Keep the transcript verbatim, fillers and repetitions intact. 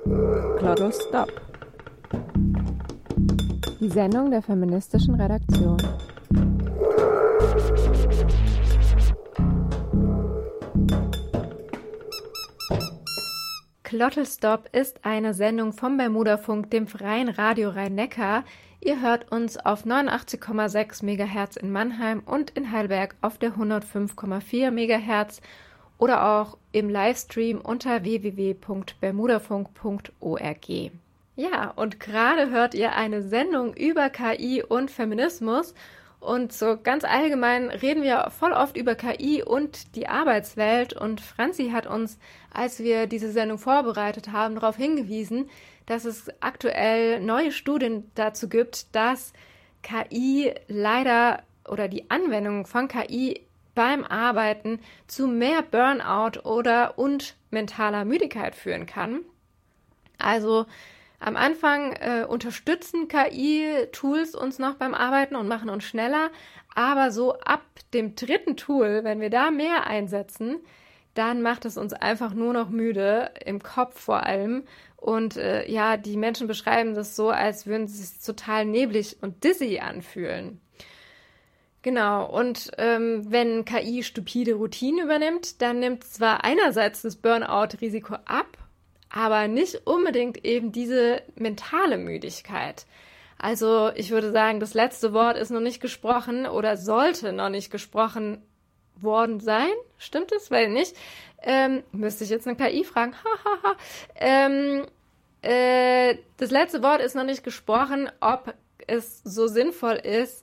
Glottal Stop. Die Sendung der feministischen Redaktion. Glottal Stop ist eine Sendung vom Bermudafunk, dem freien Radio Rhein-Neckar. Ihr hört uns auf neunundachtzig Komma sechs Megahertz in Mannheim und in Heidelberg auf der hundertfünf Komma vier Megahertz oder auch im Livestream unter w w w punkt bermudafunk punkt org. Ja, und gerade hört ihr eine Sendung über K I und Feminismus. Und so ganz allgemein reden wir voll oft über K I und die Arbeitswelt. Und Franzi hat uns, als wir diese Sendung vorbereitet haben, darauf hingewiesen, dass es aktuell neue Studien dazu gibt, dass K I leider oder die Anwendung von K I beim Arbeiten zu mehr Burnout oder und mentaler Müdigkeit führen kann. Also am Anfang äh, unterstützen K I-Tools uns noch beim Arbeiten und machen uns schneller, aber so ab dem dritten Tool, wenn wir da mehr einsetzen, dann macht es uns einfach nur noch müde, im Kopf vor allem. Und äh, ja, die Menschen beschreiben das so, als würden sie sich total neblig und dizzy anfühlen. Genau, und ähm, wenn K I stupide Routinen übernimmt, dann nimmt zwar einerseits das Burnout-Risiko ab, aber nicht unbedingt eben diese mentale Müdigkeit. Also ich würde sagen, das letzte Wort ist noch nicht gesprochen oder sollte noch nicht gesprochen worden sein. Stimmt es? Weil nicht. Ähm, müsste ich jetzt eine K I fragen. ähm, äh, das letzte Wort ist noch nicht gesprochen, ob es so sinnvoll ist,